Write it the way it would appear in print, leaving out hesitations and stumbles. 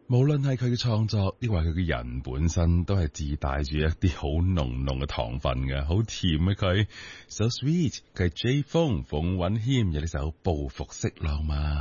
無論係佢嘅創作，抑或佢嘅人本身，都係自帶住一啲好濃濃嘅糖分嘅，好甜嘅佢，so sweet。佢係 J 風馮允謙有呢首《報復式浪漫》。